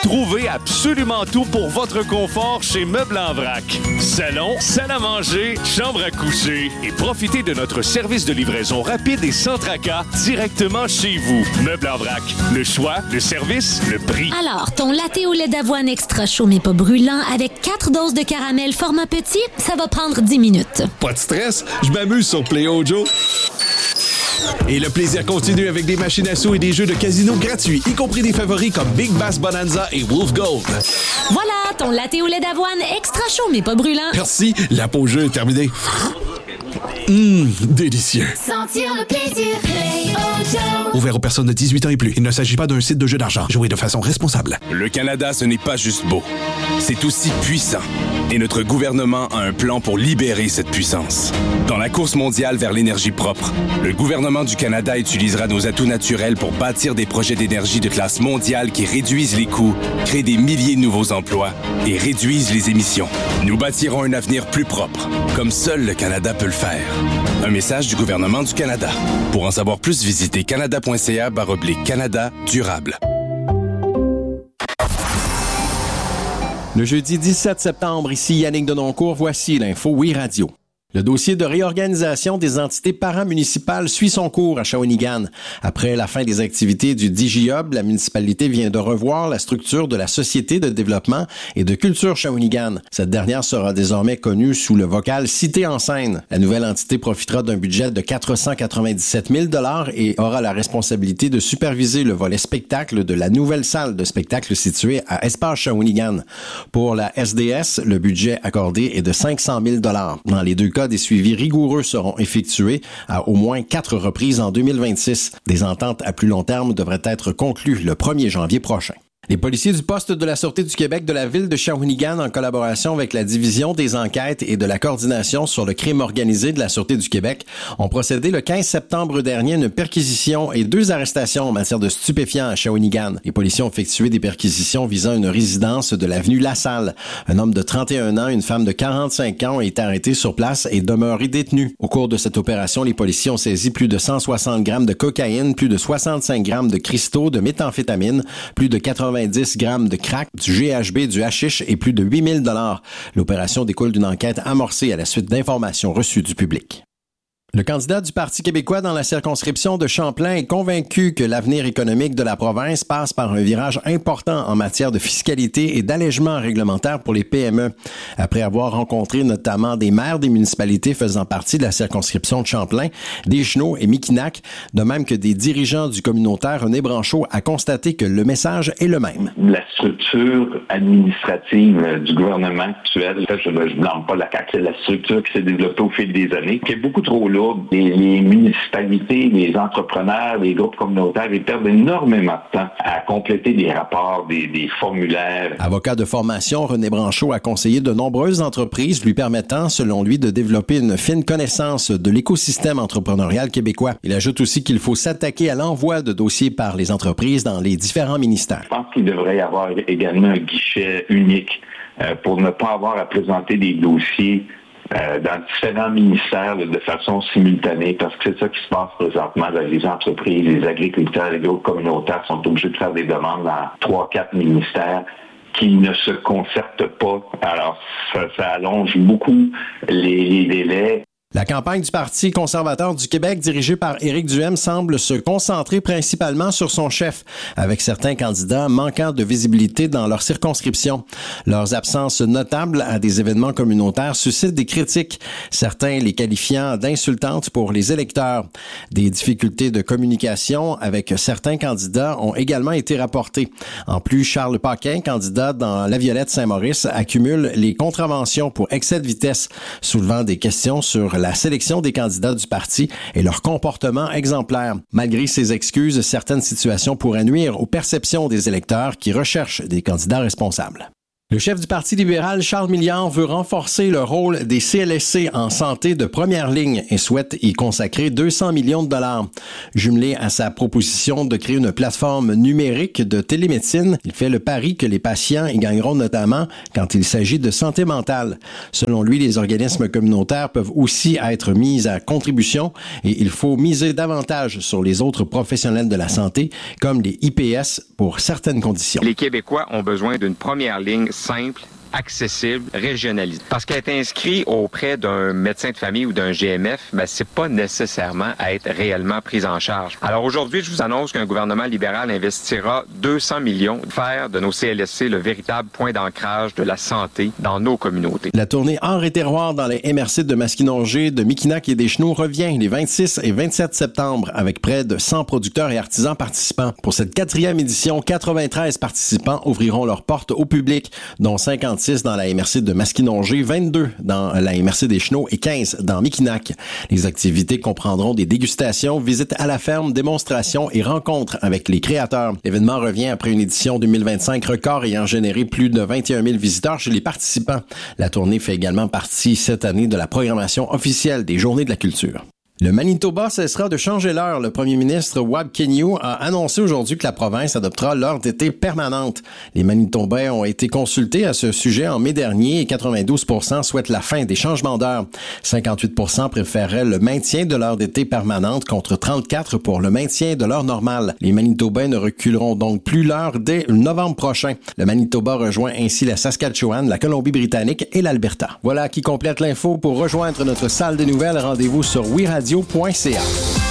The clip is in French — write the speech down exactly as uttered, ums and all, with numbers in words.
Trouvez absolument tout pour votre confort chez Meubles en Vrac. Salon, salle à manger, chambre à coucher et profitez de notre service de livraison rapide et sans tracas directement chez vous. Meubles en Vrac. Le choix, le service, le prix. Alors, ton latte au lait d'avoine extra chaud mais pas brûlant avec quatre doses de caramel format petit, ça va prendre dix minutes. Pas de stress, je m'amuse sur Play Ojo. Et le plaisir continue avec des machines à sous et des jeux de casino gratuits, y compris des favoris comme Big Bass Bonanza et Wolf Gold. Voilà, ton latte au lait d'avoine extra chaud mais pas brûlant. Merci, la pause jeu est terminée. Hum, délicieux. Sentir le plaisir, Play Ojo. Ouvert aux personnes de dix-huit ans et plus. Il ne s'agit pas d'un site de jeu d'argent. Jouez de façon responsable. Le Canada, ce n'est pas juste beau. C'est aussi puissant. Et notre gouvernement a un plan pour libérer cette puissance. Dans la course mondiale vers l'énergie propre, le gouvernement du Canada utilisera nos atouts naturels pour bâtir des projets d'énergie de classe mondiale qui réduisent les coûts, créent des milliers de nouveaux emplois et réduisent les émissions. Nous bâtirons un avenir plus propre, comme seul le Canada peut le faire. Un message du gouvernement du Canada. Pour en savoir plus, visitez canada.ca barre oblique Canada durable. Le jeudi dix-sept septembre, ici Yannick Denoncourt, voici l'info Oui Radio. Le dossier de réorganisation des entités paramunicipales suit son cours à Shawinigan. Après la fin des activités du D G Hub, la municipalité vient de revoir la structure de la Société de développement et de culture Shawinigan. Cette dernière sera désormais connue sous le vocal Cité en scène. La nouvelle entité profitera d'un budget de quatre cent quatre-vingt-dix-sept mille dollars et aura la responsabilité de superviser le volet spectacle de la nouvelle salle de spectacle située à Espace Shawinigan. Pour la S D S, le budget accordé est de cinq cent mille dollars. Dans les deux cas, des suivis rigoureux seront effectués à au moins quatre reprises en deux mille vingt-six. Des ententes à plus long terme devraient être conclues le premier janvier prochain. Les policiers du poste de la Sûreté du Québec de la ville de Shawinigan, en collaboration avec la Division des enquêtes et de la coordination sur le crime organisé de la Sûreté du Québec, ont procédé le quinze septembre dernier à une perquisition et deux arrestations en matière de stupéfiants à Shawinigan. Les policiers ont effectué des perquisitions visant une résidence de l'avenue Lassalle. Un homme de trente et un ans et une femme de quarante-cinq ans ont été arrêtés sur place et demeurés détenus. Au cours de cette opération, les policiers ont saisi plus de cent soixante grammes de cocaïne, plus de soixante-cinq grammes de cristaux de méthamphétamine, plus de quatre-vingts dix grammes de crack, du G H B, du hashish et plus de huit mille dollars. L'opération découle d'une enquête amorcée à la suite d'informations reçues du public. Le candidat du Parti québécois dans la circonscription de Champlain est convaincu que l'avenir économique de la province passe par un virage important en matière de fiscalité et d'allègement réglementaire pour les P M E. Après avoir rencontré notamment des maires des municipalités faisant partie de la circonscription de Champlain, Deschenaux et Miquinac, de même que des dirigeants du communautaire, René Branchot a constaté que le message est le même. La structure administrative du gouvernement actuel, je ne blâme pas la C A Q, c'est la structure qui s'est développée au fil des années, qui est beaucoup trop lourde. Les, les municipalités, les entrepreneurs, les groupes communautaires, ils perdent énormément de temps à compléter des rapports, des, des formulaires. Avocat de formation, René Branchot a conseillé de nombreuses entreprises lui permettant, selon lui, de développer une fine connaissance de l'écosystème entrepreneurial québécois. Il ajoute aussi qu'il faut s'attaquer à l'envoi de dossiers par les entreprises dans les différents ministères. Je pense qu'il devrait y avoir également un guichet unique euh, pour ne pas avoir à présenter des dossiers Euh, dans différents ministères là, de façon simultanée, parce que c'est ça qui se passe présentement. Là, les entreprises, les agriculteurs, les groupes communautaires sont obligés de faire des demandes dans trois, quatre ministères qui ne se concertent pas. Alors, ça, ça allonge beaucoup les, les délais. La campagne du Parti conservateur du Québec, dirigée par Éric Duhaime, semble se concentrer principalement sur son chef, avec certains candidats manquant de visibilité dans leur circonscription. Leurs absences notables à des événements communautaires suscitent des critiques, certains les qualifiant d'insultantes pour les électeurs. Des difficultés de communication avec certains candidats ont également été rapportées. En plus, Charles Paquin, candidat dans La Violette Saint-Maurice, accumule les contraventions pour excès de vitesse, soulevant des questions sur la sélection des candidats du parti et leur comportement exemplaire. Malgré ces excuses, certaines situations pourraient nuire aux perceptions des électeurs qui recherchent des candidats responsables. Le chef du Parti libéral, Charles Milliard, veut renforcer le rôle des C L S C en santé de première ligne et souhaite y consacrer deux cents millions de dollars. Jumelé à sa proposition de créer une plateforme numérique de télémédecine, il fait le pari que les patients y gagneront notamment quand il s'agit de santé mentale. Selon lui, les organismes communautaires peuvent aussi être mis à contribution et il faut miser davantage sur les autres professionnels de la santé, comme les I P S, pour certaines conditions. Les Québécois ont besoin d'une première ligne simple, accessible, régionalisée. Parce qu'être inscrit auprès d'un médecin de famille ou d'un G M F, ben, c'est pas nécessairement à être réellement pris en charge. Alors aujourd'hui, je vous annonce qu'un gouvernement libéral investira deux cents millions pour faire de nos C L S C le véritable point d'ancrage de la santé dans nos communautés. La tournée Art et terroir dans les M R C de Masquinongé, de Miquinac et des Chenaux revient les vingt-six et vingt-sept septembre avec près de cent producteurs et artisans participants. Pour cette quatrième édition, quatre-vingt-treize participants ouvriront leurs portes au public, dont cinquante-six dans la M R C de Masquinongé, vingt-deux dans la M R C des Chenaux et quinze dans Miquinac. Les activités comprendront des dégustations, visites à la ferme, démonstrations et rencontres avec les créateurs. L'événement revient après une édition deux mille vingt-cinq record ayant généré plus de vingt et un mille visiteurs chez les participants. La tournée fait également partie cette année de la programmation officielle des Journées de la culture. Le Manitoba cessera de changer l'heure. Le premier ministre Wab Kinew a annoncé aujourd'hui que la province adoptera l'heure d'été permanente. Les Manitobains ont été consultés à ce sujet en mai dernier et quatre-vingt-douze pour cent souhaitent la fin des changements d'heure. cinquante-huit pour cent préféraient le maintien de l'heure d'été permanente contre trente-quatre pour le maintien de l'heure normale. Les Manitobains ne reculeront donc plus l'heure dès novembre prochain. Le Manitoba rejoint ainsi la Saskatchewan, la Colombie-Britannique et l'Alberta. Voilà qui complète l'info. Pour rejoindre notre salle de nouvelles, rendez-vous sur wiradio point c a.